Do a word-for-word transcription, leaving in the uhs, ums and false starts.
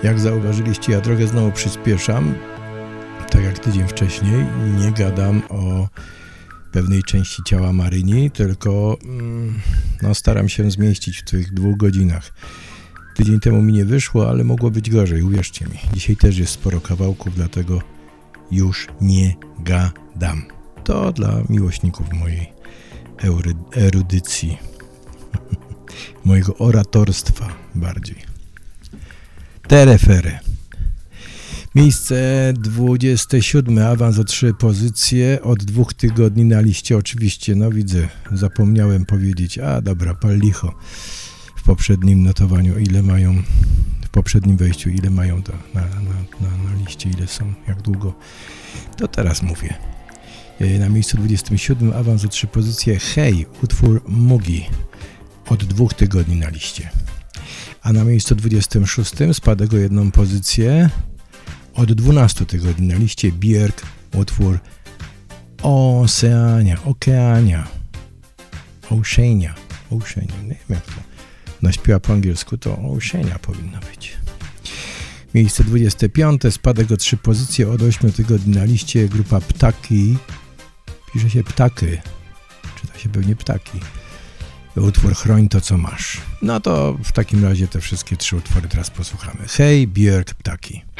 Jak zauważyliście, ja trochę znowu przyspieszam, tak jak tydzień wcześniej. Nie gadam o pewnej części ciała Maryni, tylko no, staram się zmieścić w tych dwóch godzinach. Tydzień temu mi nie wyszło, ale mogło być gorzej, uwierzcie mi. Dzisiaj też jest sporo kawałków, dlatego już nie gadam. To dla miłośników mojej erudycji, mojego oratorstwa bardziej. Terefere. Miejsce dwudzieste siódme, awans o trzy pozycje od dwóch tygodni na liście. Oczywiście, no widzę, zapomniałem powiedzieć, a dobra, pal licho. W poprzednim notowaniu, ile mają, w poprzednim wejściu, ile mają to na, na, na, na liście, ile są, jak długo. To teraz mówię. Na miejscu dwudziestym siódmym, awans o trzy pozycje. Hej, utwór Mugi. Od dwóch tygodni na liście. A na miejscu dwudziestym szóstym spadek o jedną pozycję. Od dwunastu tygodni na liście Björk, utwór Oceania, Okeania, Oceania, Oceania, nie wiem jak to naśpiewa po angielsku, to Oceania powinno być. Miejsce dwudzieste piąte, spadek o trzy pozycje, od ośmiu tygodni na liście, grupa Ptaki, pisze się Ptaki, czyta się pewnie Ptaki, utwór Chroń to co masz. No to w takim razie te wszystkie trzy utwory teraz posłuchamy. Hej, Björk, Ptaki.